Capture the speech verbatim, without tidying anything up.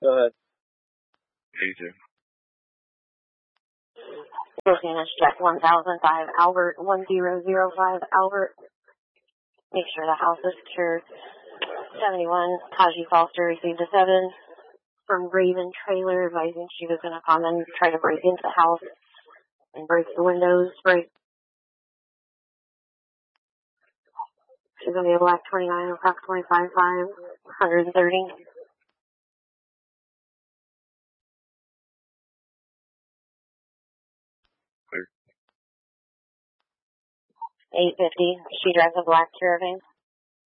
Go ahead. You too. Finish check one thousand five, Albert, one zero zero five, Albert. Make sure the house is secure. seventy-one, Taji Foster received a seven from Raven Trailer advising she was going to come and try to break into the house and break the windows. Break. She's going to be a black twenty-nine, approximately five five, one thirty. Clear. eight fifty. She drives a black Caravan.